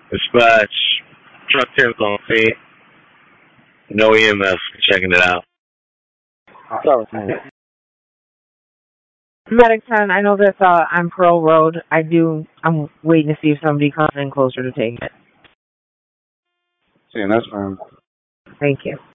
Dispatch. Truck 10's on scene. No EMS. Checking it out. Sorry. Medic 10, I know that's on Pearl Road. I'm waiting to see if somebody comes in closer to take it. See, that's fine. Thank you.